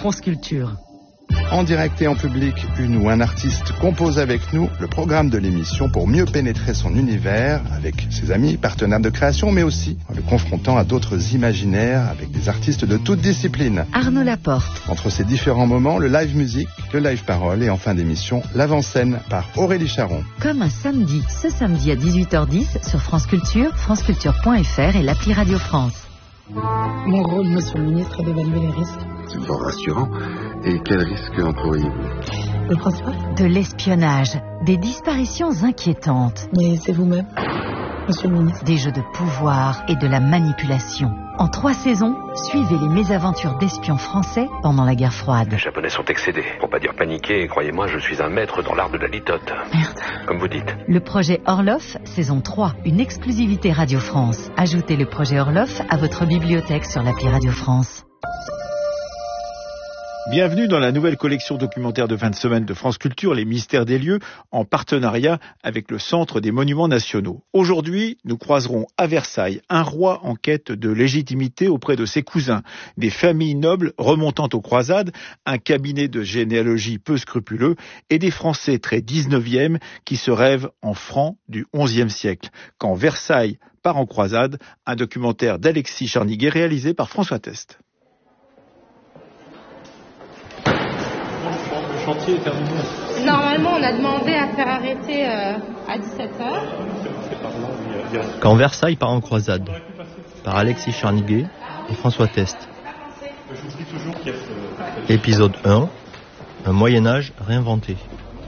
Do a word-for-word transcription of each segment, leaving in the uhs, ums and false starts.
France Culture. En direct et en public, une ou un artiste compose avec nous le programme de l'émission pour mieux pénétrer son univers avec ses amis, partenaires de création, mais aussi en le confrontant à d'autres imaginaires avec des artistes de toutes disciplines. Arnaud Laporte. Entre ces différents moments, le live musique, le live parole et en fin d'émission, l'avant-scène par Aurélie Charon. Comme un samedi, ce samedi à dix-huit heures dix sur France Culture, franceculture point f r et l'appli Radio France. Mon rôle, monsieur le ministre, est d'évaluer les risques. C'est fort rassurant. Et quels risques encourriez-vous? Le principal? De l'espionnage, des disparitions inquiétantes. Mais c'est vous-même, monsieur le ministre. Des jeux de pouvoir et de la manipulation. En trois saisons, suivez les mésaventures d'espions français pendant la guerre froide. Les Japonais sont excédés, pour pas dire paniqués, et croyez-moi, je suis un maître dans l'art de la litote. Merde. Comme vous dites. Le projet Orloff, saison trois, une exclusivité Radio France. Ajoutez le projet Orloff à votre bibliothèque sur l'appli Radio France. Bienvenue dans la nouvelle collection documentaire de fin de semaine de France Culture, Les Mystères des lieux, en partenariat avec le Centre des Monuments Nationaux. Aujourd'hui, nous croiserons à Versailles un roi en quête de légitimité auprès de ses cousins, des familles nobles remontant aux croisades, un cabinet de généalogie peu scrupuleux et des Français très dix-neuvième qui se rêvent en francs du onzième siècle. Quand Versailles part en croisade, un documentaire d'Alexis Charniguet réalisé par François Test. Le chantier est terminé. Normalement, on a demandé à faire arrêter euh, à dix-sept heures. Quand Versailles part en croisade, par Alexis Charniguet et François Test. Épisode un, un Moyen-Âge réinventé.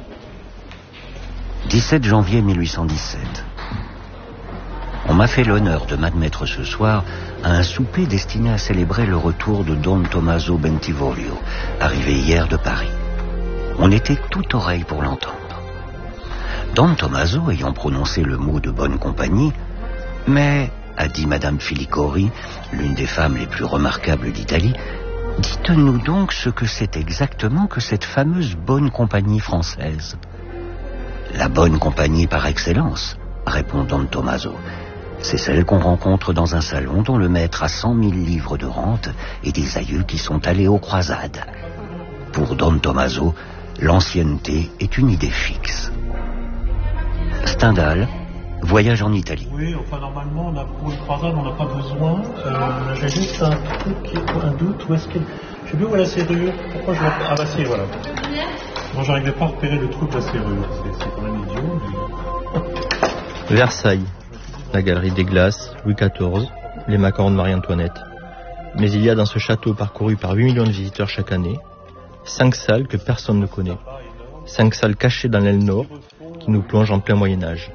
dix-sept janvier mille huit cent dix-sept. On m'a fait l'honneur de m'admettre ce soir à un souper destiné à célébrer le retour de Don Tommaso Bentivoglio, arrivé hier de Paris. On était tout oreille pour l'entendre. Don Tommaso ayant prononcé le mot de bonne compagnie, mais, a dit Madame Filicori, l'une des femmes les plus remarquables d'Italie, dites-nous donc ce que c'est exactement que cette fameuse bonne compagnie française. La bonne compagnie par excellence, répond Don Tommaso. C'est celle qu'on rencontre dans un salon dont le maître a cent mille livres de rente et des aïeux qui sont allés aux croisades. Pour Don Tommaso, l'ancienneté est une idée fixe. Stendhal, voyage en Italie. Oui, enfin normalement, on a, pour une croisade, on n'a pas besoin. Euh, j'ai juste un truc, un doute. Où est-ce que... Je sais plus où est la serrure. Pourquoi je la... Ah bah si, voilà. Bon, j'arrivais pas à repérer le trou de la serrure. C'est, c'est quand même idiot. Mais... Versailles, la galerie des glaces, Louis quatorze, les macarons de Marie-Antoinette. Mais il y a dans ce château parcouru par huit millions de visiteurs chaque année, cinq salles que personne ne connaît. Cinq salles cachées dans l'aile nord qui nous plongent en plein Moyen-Âge.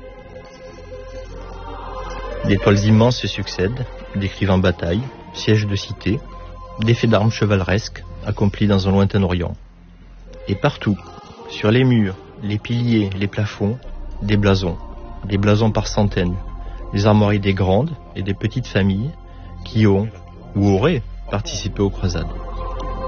Des toiles immenses se succèdent, décrivant batailles, sièges de cité, des faits d'armes chevaleresques accomplis dans un lointain Orient. Et partout, sur les murs, les piliers, les plafonds, des blasons, des blasons par centaines, des armoiries des grandes et des petites familles qui ont ou auraient participé aux croisades.